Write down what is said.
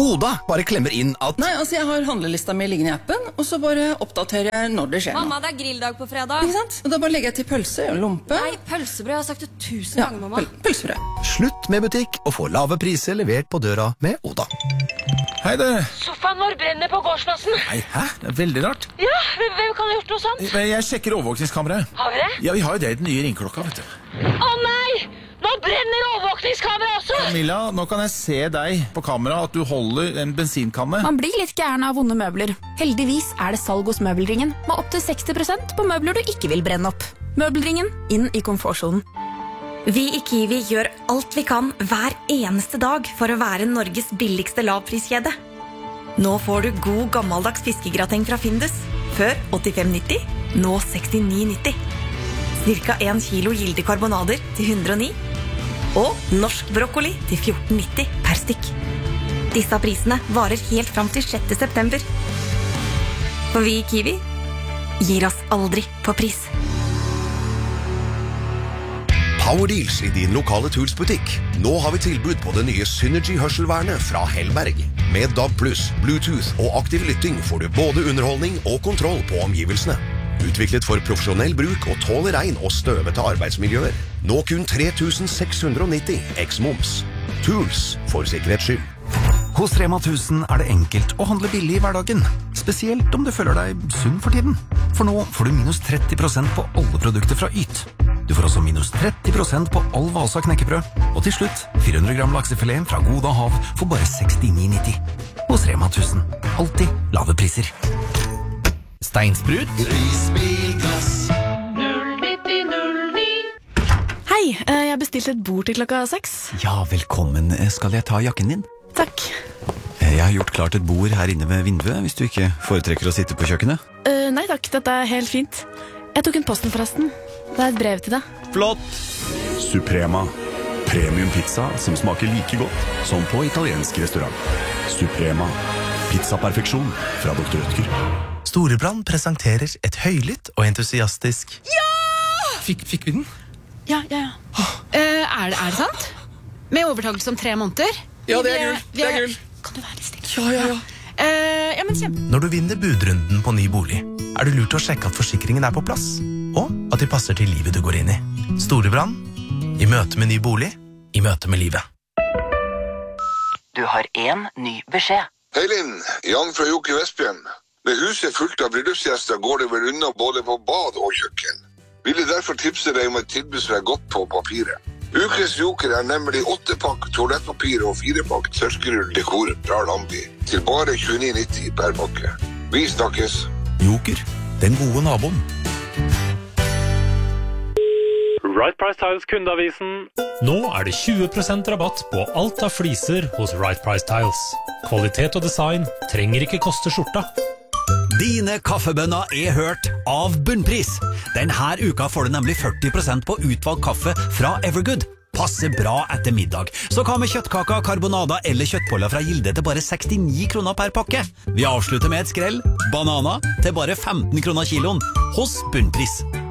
Oda bare klemmer inn at Nei, altså jeg har handlelista mi liggende i appen, og så bare oppdaterer jeg når det skjer Mamma, noe. det er grilldag på fredag. Ikke sant? Og da bare legger jeg til pølse og lompe. Nei, pølsebrød, jeg har sagt det 1000 ganger, mamma. Pølsebrød. Slutt med butikk og få lave priser levert på døra med Oda. Hei det. Sofaen vår brenner på gårdsplassen. Nei, hæ? Det er veldig rart. Ja, hvem kan ha gjort noe sånt? Jeg sjekker overvåkningskameraet. Har vi det? Ja, vi har jo det i den nye ringklokka, vet du. Å nei! Nå brenner overvåkningskamera også! Camilla, nå kan jeg se deg på kamera at du holder en bensinkanne. Man blir litt gæren av vonde møbler. Heldigvis er det salg hos Møbelringen, med opp til 60% på møbler du ikke vil brenne opp. Møbelringen, inn i komfortsonen. Vi i Kiwi gjør alt vi kan hver eneste dag for å være Norges billigste lavpriskjede. Nå får du god gammeldags fiskegrateng fra Findus. Før 85,90, nå 69,90. Cirka 1 kilo gilde karbonader til 109. Og norsk brokkoli til 14,90 per stykk. Disse prisene varer helt fram til 6. september. For vi i Kiwi gir oss aldri på pris. Power Deals i din lokale Tools-butikk. Nå har vi tilbud på det nye Synergy-hørselvernet fra Hellberg. Med DAB+, Bluetooth og aktiv lytting får du både underholdning og kontroll på omgivelsene. Utviklet for profesjonell bruk og tåler regn og støvete arbeidsmiljøer. Nå kun 3.690 eks-moms. Tools for sikkerhets skyld. Hos Rema 1000 er det enkelt å handle billig i hverdagen, spesielt om du føler deg sunn for tiden. For nå får du minus 30% på alle produkter fra Yt. Du får også minus 30% på all Vasa knekkebrød. Og til slutt, 400 gram laksefilet fra Goda Hav for bare 69,90. Hos Rema 1000. Alltid lave priser. Steinsprut. Risbilglass 09009. Hei, jeg bestilte et bord til klokka 6. Ja, velkommen. Skal jeg ta jakken din? Takk. Jeg har gjort klart et bord her inne ved vinduet, hvis du ikke foretrekker å sitte på kjøkkenet. Nei takk, dette er helt fint. Jeg tok en posten forresten. Det er et brev til deg. Flott! Suprema. Premium pizza som smaker like godt som på italiensk restaurant. Suprema. Pizzaperfeksjon fra Dr. Rødtger. Storebrand presenterer et høylytt og entusiastisk Ja! Fikk vi den? Ja. Er det sant? Med overtakelse om 3 måneder? Ja, det er gull. Det er gull. Kan du være litt stille? Ja. Ja, men kjempe. Når du vinner budrunden på ny bolig, er det lurt å sjekke at forsikringen er på plass, og at de passer til livet du går inn i. Storebrand, i møte med ny bolig, i møte med livet. Du har en ny beskjed. Hei Linn, Jan fra Jokke Vestbjørn. Med huset fullt av bryllupsgjester går det vel unna både på bad og kjøkken. Ville derfor tipse deg om et tilbud som er godt på papiret. Ukens joker er nemlig 8-pakk toalettpapir og 4-pakk tørkerull dekor fra Lambi til bare 29,90 per pakke. Vi snakkes. Joker, den gode naboen. Right Price Tiles kundeavisen. Nå er det 20% rabatt på alt av fliser hos Right Price Tiles. Kvalitet og design trenger ikke koste skjorta. Dine kaffebønner er hørt av Bunnpris. Denne uka får du nemlig 40% på utvalgt kaffe fra Evergood. Passer bra etter middag. Så hva med kjøttkaka, karbonada eller kjøttboller fra Gilde til bare 69 kroner per pakke? Vi avslutter med et skrell. Banana til bare 15 kroner kiloen hos Bunnpris.